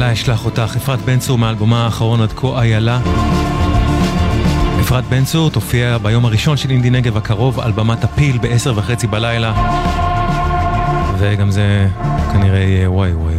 איילה אשלח אותך, אפרת בן צור מאלבומה האחרון עד כה איילה. אפרת בן צור תופיע ביום הראשון של אינדי נגב הקרוב על במת הפיל ב10:30 בלילה, וגם זה כנראה יהיה וואי וואי